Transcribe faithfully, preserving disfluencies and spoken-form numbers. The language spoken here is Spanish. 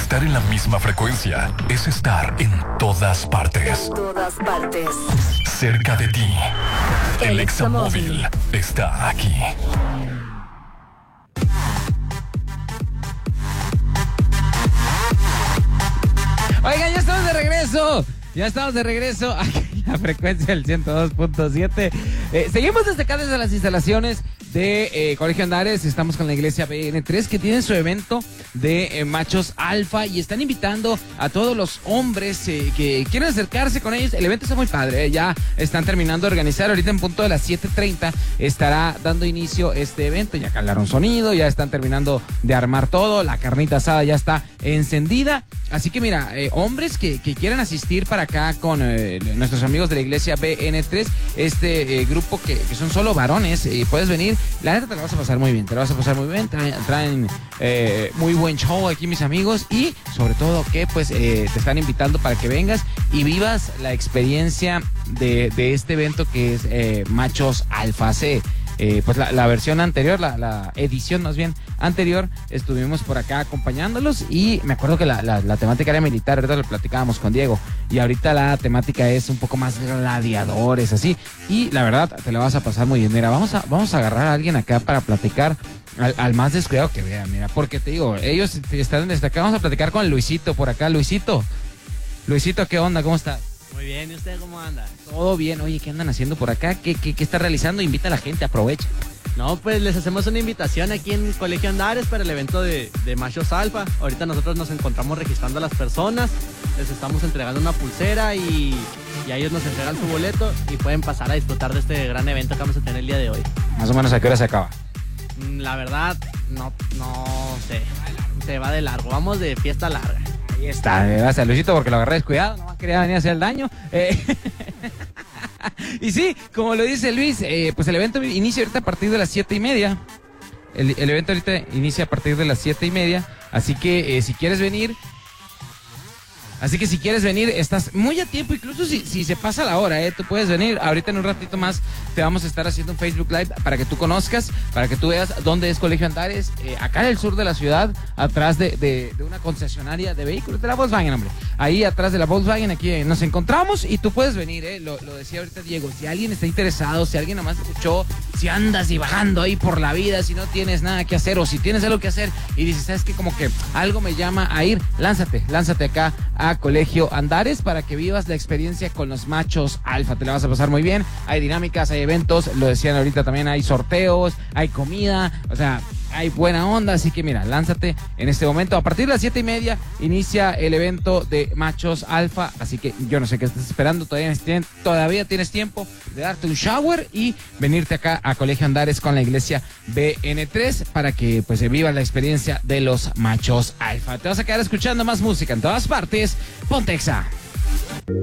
Estar en la misma frecuencia es estar en todas partes. En todas partes. Cerca de ti. El, El Examóvil está aquí. Oigan, ya estamos de regreso. Ya estamos de regreso aquí en la frecuencia del ciento dos punto siete. Eh, seguimos desde acá, desde las instalaciones de eh, Colegio Andares. Estamos con la iglesia B N tres, que tiene su evento de eh, machos alfa y están invitando a todos los hombres eh, que quieren acercarse con ellos. El evento está muy padre, eh, ya están terminando de organizar. Ahorita en punto de las siete treinta estará dando inicio este evento. Ya calaron sonido, ya están terminando de armar todo. La carnita asada ya está encendida. Así que mira, eh, hombres que, que quieran asistir para acá con eh, nuestros amigos de la iglesia B N tres, este eh, grupo que, que son solo varones, y eh, puedes venir. La neta te la vas a pasar muy bien, te la vas a pasar muy bien. Traen, traen eh, muy buen show aquí mis amigos, y sobre todo que pues eh, te están invitando para que vengas y vivas la experiencia de, de este evento que es eh, Machos Alfa C. Eh, pues la, la versión anterior, la, la edición más bien anterior, estuvimos por acá acompañándolos y me acuerdo que la, la, la temática era militar. Ahorita lo platicábamos con Diego y ahorita la temática es un poco más gladiadores, así, y la verdad te la vas a pasar muy bien. Mira, vamos a, vamos a agarrar a alguien acá para platicar al, al más descuidado que vea, mira, porque te digo, ellos están desde acá. Vamos a platicar con Luisito por acá. Luisito, Luisito, ¿qué onda? ¿Cómo estás? Muy bien, ¿y usted cómo anda? Todo bien. Oye, ¿qué andan haciendo por acá? ¿Qué, qué, qué está realizando? Invita a la gente, aprovecha. No, pues les hacemos una invitación aquí en Colegio Andares para el evento de, de Machos Alfa. Ahorita nosotros nos encontramos registrando a las personas, les estamos entregando una pulsera y, y a ellos nos entregan su boleto y pueden pasar a disfrutar de este gran evento que vamos a tener el día de hoy. Más o menos, ¿a qué hora se acaba? La verdad, no, no sé, se va de largo, vamos de fiesta larga. Ahí está, gracias Luisito porque lo agarré descuidado, no quería venir a hacer el daño. Eh, y sí, como lo dice Luis, eh, pues el evento inicia ahorita a partir de las siete y media. El, el evento ahorita inicia a partir de las siete y media, así que eh, si quieres venir... Así que si quieres venir, estás muy a tiempo, incluso si, si se pasa la hora, ¿eh? Tú puedes venir. Ahorita en un ratito más te vamos a estar haciendo un Facebook Live para que tú conozcas, para que tú veas dónde es Colegio Andares, eh, acá en el sur de la ciudad, atrás de, de, de una concesionaria de vehículos, de la Volkswagen, hombre. Ahí atrás de la Volkswagen, aquí nos encontramos y tú puedes venir, ¿eh? Lo, lo decía ahorita Diego, si alguien está interesado, si alguien nomás escuchó, si andas divagando ahí por la vida, si no tienes nada que hacer o si tienes algo que hacer y dices, ¿sabes qué? Como que algo me llama a ir, lánzate, lánzate acá a Colegio Andares para que vivas la experiencia con los Machos Alfa. Te la vas a pasar muy bien. Hay dinámicas, hay eventos, lo decían ahorita también, hay sorteos, hay comida, o sea, hay buena onda, así que mira, lánzate en este momento. A partir de las siete y media inicia el evento de Machos Alfa, así que yo no sé qué estás esperando, todavía tienes, todavía tienes tiempo de darte un shower y venirte acá a Colegio Andares con la iglesia B N tres para que pues vivas la experiencia de los Machos Alfa. Te vas a quedar escuchando más música en todas partes. Ponte Exa.